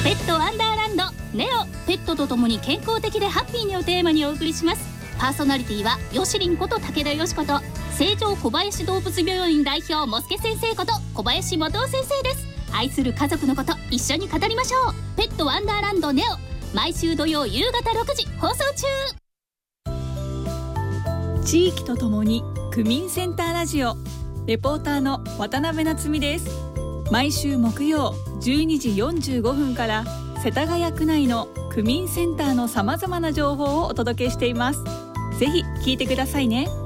ペットワンダーランドネオ、ペットとともに健康的でハッピーにをテーマにお送りします。パーソナリティはよしりんこと武田よしこと成城小林動物病院代表もすけ先生こと小林元夫先生です。愛する家族のこと一緒に語りましょう。ペットワンダーランドネオ、毎週土曜夕方6時放送中。 地域とともに区民センターラジオ、レポーターの渡辺夏実です。毎週木曜12時45分から世田谷区内の区民センターのさまざまな情報をお届けしています。ぜひ聞いてくださいね。